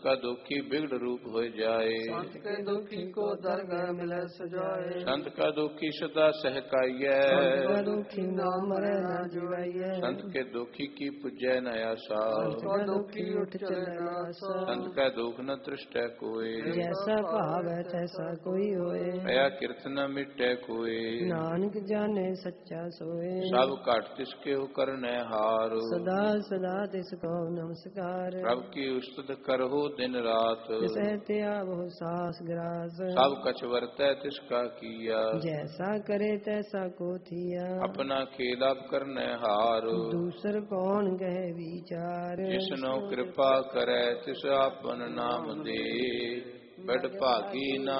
का दुखी बिगड़ रूप हो जाए। संत के दुखी को दरगाह मिले सजाए। संत का दुखी सदा सहकाइए। संत का दुखी नाम मरे न जुआइए। संत के दुखी की पूजय न आशा। संत का दुखी उठ चले न आशा। संत का दुख न तृष्टै कोई। जैसा भाव है तैसा कोई होए। भया कीर्त न मिटै कोई। नानक जाने सच्चा सोए। सब घट तिसके करने हार। सदा सदा तिसको नमस्कार। प्रभु की उस्तुत करहु दिन रात। तिसै त्यावो सास ग्रास। सब कछ वर्तै तिसका किया। जैसा करे तैसा को थिया। अपना खेला करने हार। दूसर कौन कहे विचार। जिसनो कृपा करे तिस आपन नाम दे। बड़ भागी ना